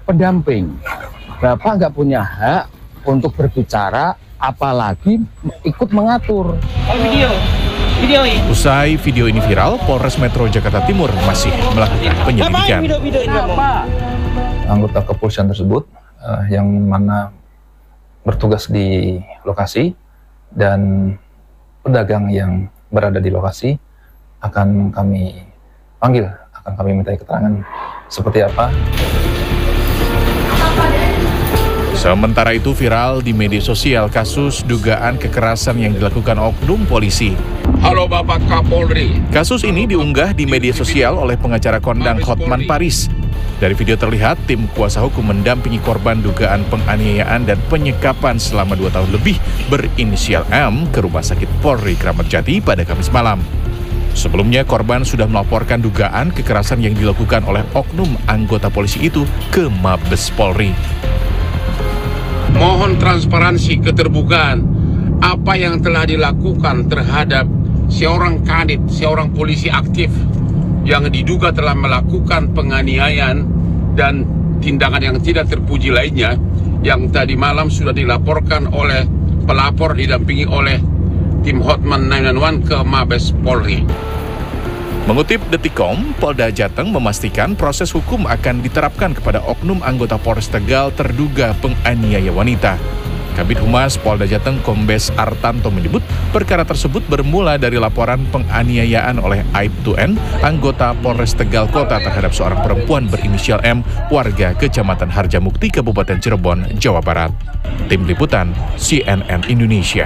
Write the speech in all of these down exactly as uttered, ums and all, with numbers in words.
pendamping. Bapak nggak punya hak untuk berbicara, apalagi ikut mengatur. Oh, video. Video ini. Usai video ini viral, Polres Metro Jakarta Timur masih melakukan penyelidikan. Anggota kepolisian tersebut uh, yang mana bertugas di lokasi dan pedagang yang berada di lokasi akan kami panggil, akan kami minta keterangan seperti apa. Sementara itu viral di media sosial kasus dugaan kekerasan yang dilakukan oknum polisi. Halo Bapak Kapolri. Kasus ini diunggah di media sosial oleh pengacara kondang Hotman Paris. Dari video terlihat tim kuasa hukum mendampingi korban dugaan penganiayaan dan penyekapan selama dua tahun lebih berinisial M ke Rumah Sakit Polri Kramat Jati pada Kamis malam. Sebelumnya korban sudah melaporkan dugaan kekerasan yang dilakukan oleh oknum anggota polisi itu ke Mabes Polri. Mohon transparansi, keterbukaan apa yang telah dilakukan terhadap seorang kadit, seorang polisi aktif yang diduga telah melakukan penganiayaan dan tindakan yang tidak terpuji lainnya yang tadi malam sudah dilaporkan oleh pelapor didampingi oleh tim Hotman sembilan satu ke Mabes Polri. Mengutip Detikcom, Polda Jateng memastikan proses hukum akan diterapkan kepada oknum anggota Polres Tegal terduga penganiaya wanita. Kabid Humas Polda Jateng Kombes Artanto menyebut perkara tersebut bermula dari laporan penganiayaan oleh Aibtu N, anggota Polres Tegal Kota terhadap seorang perempuan berinisial M, warga Kecamatan Harjamukti, Kabupaten Cirebon, Jawa Barat. Tim Liputan C N N Indonesia.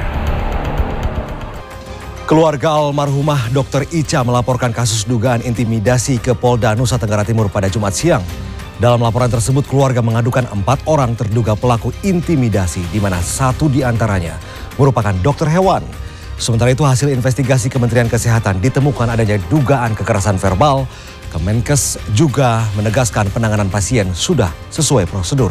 Keluarga almarhumah dokter Ica melaporkan kasus dugaan intimidasi ke Polda Nusa Tenggara Timur pada Jumat siang. Dalam laporan tersebut, keluarga mengadukan empat orang terduga pelaku intimidasi, di mana satu di antaranya merupakan dokter hewan. Sementara itu, hasil investigasi Kementerian Kesehatan ditemukan adanya dugaan kekerasan verbal. Kemenkes juga menegaskan penanganan pasien sudah sesuai prosedur.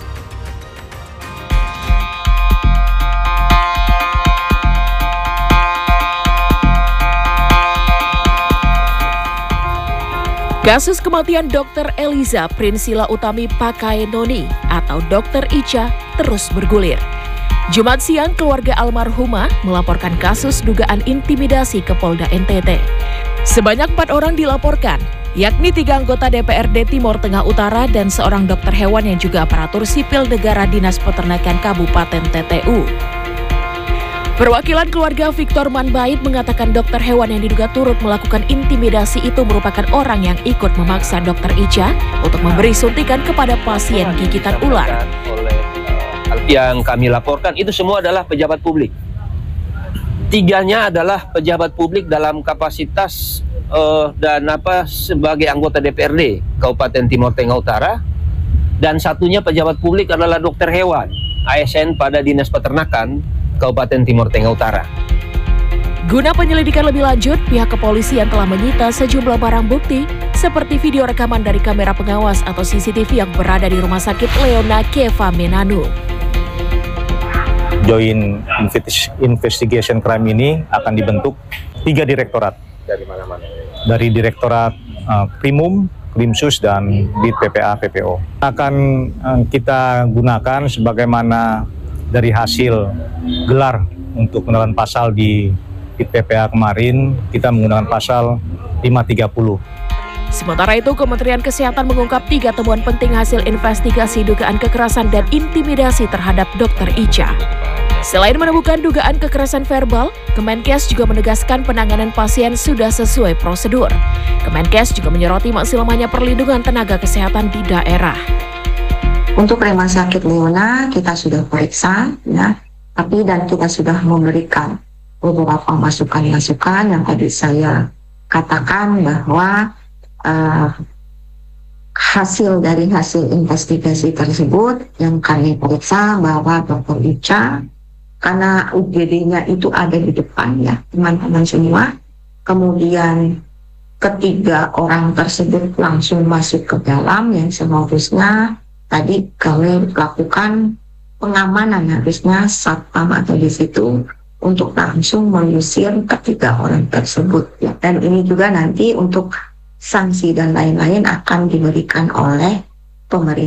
Kasus kematian dokter Eliza Prinsila Utami Pakaenoni atau dokter Ica terus bergulir. Jumat siang, keluarga almarhumah melaporkan kasus dugaan intimidasi ke Polda N T T. Sebanyak empat orang dilaporkan, yakni tiga anggota D P R D Timur Tengah Utara dan seorang dokter hewan yang juga aparatur sipil negara Dinas Peternakan Kabupaten T T U. Perwakilan keluarga Victor Manbait mengatakan dokter hewan yang diduga turut melakukan intimidasi itu merupakan orang yang ikut memaksa dokter Ica untuk memberi suntikan kepada pasien gigitan ular. Yang kami laporkan itu semua adalah pejabat publik. Tiganya adalah pejabat publik dalam kapasitas uh, dan apa sebagai anggota D P R D Kabupaten Timur Tengah Utara, dan satunya pejabat publik adalah dokter hewan A S N pada Dinas Peternakan Kabupaten Timur Tengah Utara. Guna penyelidikan lebih lanjut, pihak kepolisian telah menyita sejumlah barang bukti seperti video rekaman dari kamera pengawas atau C C T V yang berada di Rumah Sakit Leona Keva Menanu. Joint Investigation Crime ini akan dibentuk tiga direktorat. Dari mana-mana? Dari Direktorat uh, Krimum, Krimsus, dan di P P A P P O. Akan uh, kita gunakan sebagaimana dari hasil gelar untuk penerapan pasal di P P A kemarin, kita menggunakan pasal lima tiga puluh. Sementara itu, Kementerian Kesehatan mengungkap tiga temuan penting hasil investigasi dugaan kekerasan dan intimidasi terhadap dokter Ica. Selain menemukan dugaan kekerasan verbal, Kemenkes juga menegaskan penanganan pasien sudah sesuai prosedur. Kemenkes juga menyoroti masih lemahnya perlindungan tenaga kesehatan di daerah. Untuk Rumah Sakit Leona kita sudah periksa, ya, tapi dan kita sudah memberikan beberapa masukan-masukan yang tadi saya katakan bahwa uh, hasil dari hasil investigasi tersebut yang kami periksa bahwa dokter Ica, karena U G D-nya itu ada di depan ya teman-teman semua, kemudian ketiga orang tersebut langsung masuk ke dalam yang seharusnya tadi kami lakukan pengamanan, harusnya satpam atau di situ untuk langsung mengusir ketiga orang tersebut ya. Dan ini juga nanti untuk sanksi dan lain-lain akan diberikan oleh pemerintah.